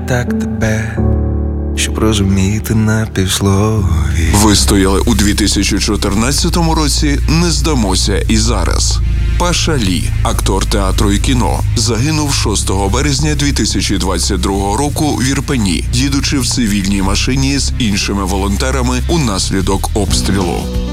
так тебе, щоб розуміти на півслові. Вистояли у 2014 році, не здамося і зараз. Паша Лі, актор театру і кіно, загинув 6 березня 2022 року в Ірпені, їдучи в цивільній машині з іншими волонтерами унаслідок обстрілу.